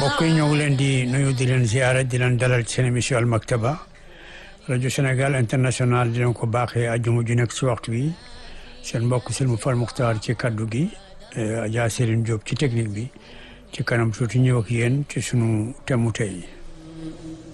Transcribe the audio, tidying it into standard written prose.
mbokk yi ñoo ngi leen di nuyu di leen ziara di leen dalal ci seen émission Al Maktaba rajo Sénégal international di leen ko baaxee àjjuma ju nekk ci waxtu bi seen mbokk Silmu Fall Muxtaar ci kaddu gi Adja Serigne Diop ci technique bi ci kanam tuuti ñëw ak yéen ci sunu thème tey